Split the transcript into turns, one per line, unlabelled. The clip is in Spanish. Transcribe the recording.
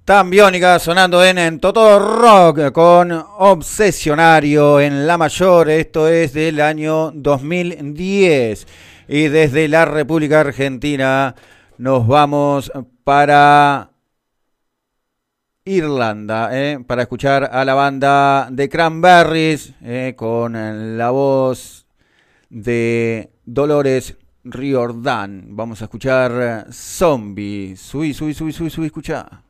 Tan Biónica sonando en Toto Rock con Obsesionario en La Mayor. Esto es del año 2010. Y desde la República Argentina nos vamos para Irlanda, para escuchar a la banda de Cranberries con la voz de Dolores Riordan. Vamos a escuchar Zombie. Subí, escuchá.